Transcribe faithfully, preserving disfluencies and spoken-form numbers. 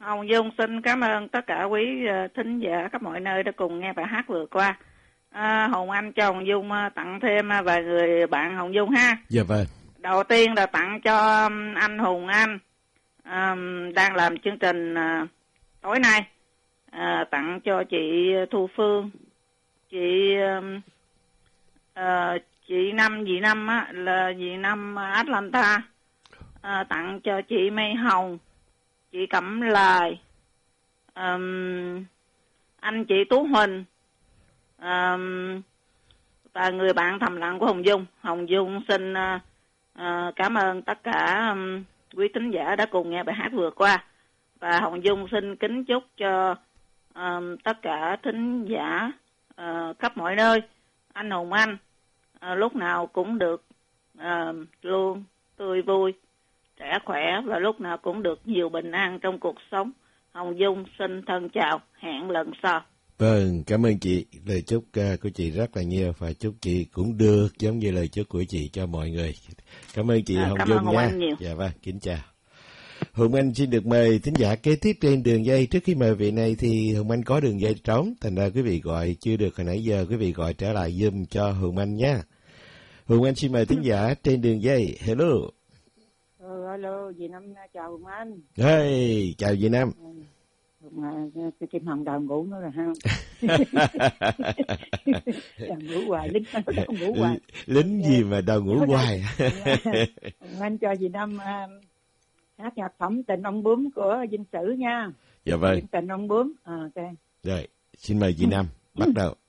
Hồng Dung xin cảm ơn tất cả quý thính giả khắp mọi nơi đã cùng nghe bài hát vừa qua. À, Hồng Anh cho Hồng Dung tặng thêm vài người bạn Hồng Dung ha. Dạ vâng. Đầu tiên là tặng cho anh Hùng Anh um, đang làm chương trình uh, tối nay. Uh, tặng cho chị Thu Phương, chị um, uh, chị Năm, dì Năm á, là dì Năm Atlanta. Uh, tặng cho chị Mây Hồng, chị Cẩm Lài, um, anh chị Tú Huỳnh, um, và người bạn thầm lặng của Hồng Dung. Hồng Dung xin uh, uh, cảm ơn tất cả um, quý thính giả đã cùng nghe bài hát vừa qua. Và Hồng Dung xin kính chúc cho um, tất cả thính giả uh, khắp mọi nơi, anh Hùng Anh uh, lúc nào cũng được uh, luôn tươi vui, trẻ khỏe và lúc nào cũng được nhiều bình an trong cuộc sống. Hồng Dung xin thân chào, hẹn lần sau. Vâng, cảm ơn chị. Lời chúc uh, của chị rất là nhiều và chúc chị cũng được giống như lời chúc của chị cho mọi người. Cảm ơn chị à, Hồng Dung nha. Dạ vâng, kính chào. Hùng Anh xin được mời thính giả kế tiếp trên đường dây. Trước khi mời vị này thì Hùng Anh có đường dây trống, thành ra quý vị gọi chưa được hồi nãy giờ, quý vị gọi trở lại giùm cho Hùng Anh nha. Hùng Anh xin mời thính giả trên đường dây. Hello. Ừ, alo, dì Năm chào Hùng Anh. Hey, chào dì Năm. Cái Kim Hồng đòi ngủ nữa rồi ha. Đòi ngủ hoài, lính đòi ngủ hoài. Lính gì mà đòi ngủ hoài. Hùng Anh cho dì Năm uh, hát nhạc phẩm Tình Ông Bướm của Vinh Sử nha. Dạ vâng. Tình Ông Bướm. À, ok. Rồi, xin mời dì Năm, bắt đầu.